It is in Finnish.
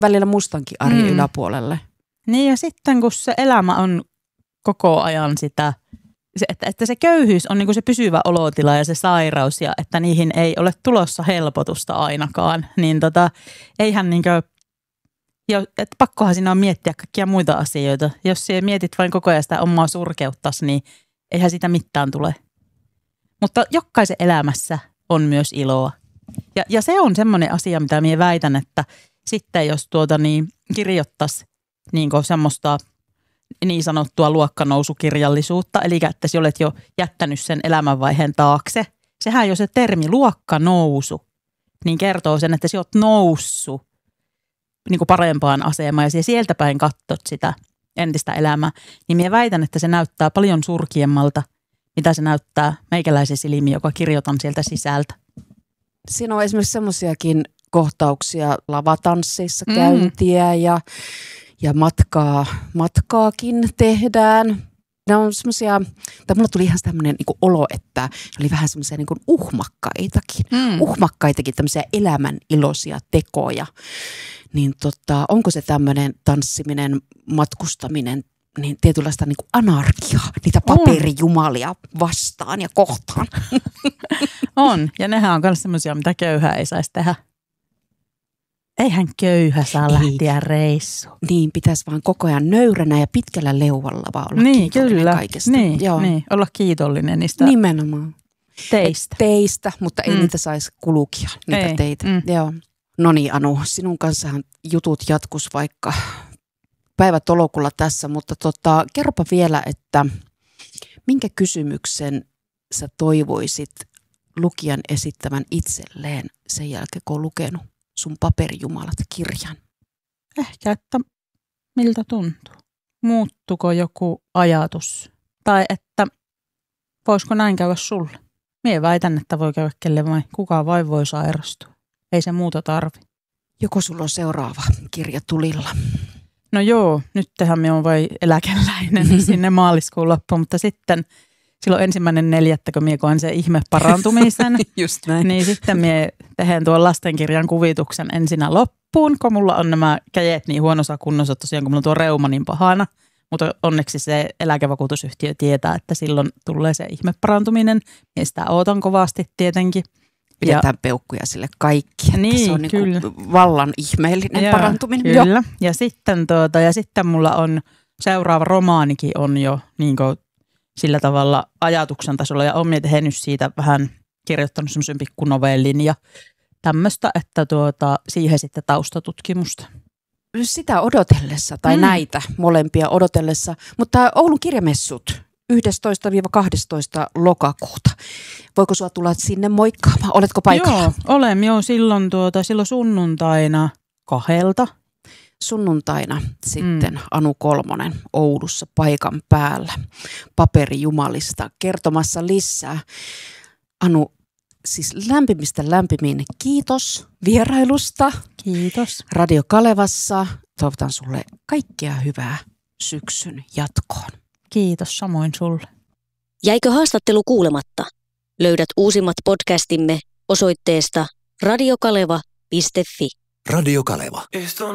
välillä mustankin arjen yläpuolelle. Niin ja sitten kun se elämä on koko ajan sitä, että se köyhyys on niinku se pysyvä olotila ja se sairaus ja että niihin ei ole tulossa helpotusta ainakaan, niin eihän niinku, että pakkohan siinä on miettiä kaikkia muita asioita. Jos sä mietit vain koko ajan sitä omaa surkeuttasi, niin eihän sitä mitään tule. Mutta jokaisen elämässä on myös iloa. Ja se on semmoinen asia, mitä minä väitän, että sitten jos kirjoittaisi niinku semmoista niin sanottua luokkanousukirjallisuutta, eli että sä olet jo jättänyt sen elämänvaiheen taakse. Sehän jo se termi luokkanousu, niin kertoo sen, että sä oot noussut niin kuin parempaan asemaan ja sä sieltä päin katsot sitä entistä elämää. Niin minä väitän, että se näyttää paljon surkiemmalta, mitä se näyttää meikäläisen silmiin, joka kirjoitan sieltä sisältä. Siinä on esimerkiksi semmoisiakin kohtauksia lavatansseissa käyntiä ja matkaakin tehdään. Ne on semmoisia, tai mulla tuli ihan tämmöinen niin kuin olo, että oli vähän semmoisia niin kuin uhmakkaitakin tämmöisiä elämän iloisia tekoja. Niin onko se tämmöinen tanssiminen, matkustaminen, niin tietynlaista niin kuin anarkiaa, niitä paperijumalia vastaan ja kohtaan? On, ja nehän on myös semmoisia, mitä köyhä ei saisi tehdä. Eihän köyhä saa lähteä reissuun. Niin, pitäisi vaan koko ajan nöyränä ja pitkällä leualla vaan olla kiitollinen kaikesta. Niin, olla kiitollinen niistä nimenomaan. Teistä. Mutta ei niitä saisi kulukia, niitä teitä. Joo. No niin, Anu, sinun kanssahan jutut jatkus vaikka päivätolokulla tässä, mutta kerropa vielä, että minkä kysymyksen sä toivoisit lukijan esittävän itselleen sen jälkeen, kun on lukenut sun Paperijumalat-kirjan? Ehkä, että miltä tuntuu. Muuttuko joku ajatus? Tai että voisiko näin käydä sulle? Mie väitän, että voi käydä kelle vain. Kuka vain voi sairastua. Ei se muuta tarvi. Joko sulla on seuraava kirja tulilla? No joo, nythän minä olen vain eläkeläinen sinne maaliskuun loppuun, mutta sitten silloin 1.4., kun minä koen sen ihme parantumisen, just näin. Niin sitten minä tehdään tuon lastenkirjan kuvituksen ensinnä loppuun, kun mulla on nämä kädet niin huonossa kunnossa tosiaan, kun mulla on tuo reuma niin pahana. Mutta onneksi se eläkevakuutusyhtiö tietää, että silloin tulee se ihme parantuminen. Ja sitä ootan kovasti tietenkin. Pidetään peukkuja sille kaikki. Niin, se on kyllä. Niin vallan ihmeellinen parantuminen. Kyllä. Ja sitten mulla on seuraava romaanikin on jo niin kuin sillä tavalla ajatuksen tasolla. Ja olen tehnyt siitä vähän kirjoittanut semmoisen pikkunovellin ja tämmöistä, että siihen sitten taustatutkimusta. Sitä odotellessa tai näitä molempia odotellessa, mutta Oulun kirjamessut 11-12 lokakuuta. Voiko sua tulla sinne moikkaamaan? Oletko paikalla? Joo, olen jo silloin sunnuntaina 2. Sunnuntaina sitten Anu Kolmonen Oulussa paikan päällä Paperijumalista kertomassa lisää. Anu, siis lämpimistä lämpimin kiitos vierailusta. Kiitos. Radio Kalevassa. Toivotan sulle kaikkea hyvää syksyn jatkoon. Kiitos samoin sulle. Jäikö haastattelu kuulematta? Löydät uusimmat podcastimme osoitteesta radiokaleva.fi. Radio Kaleva.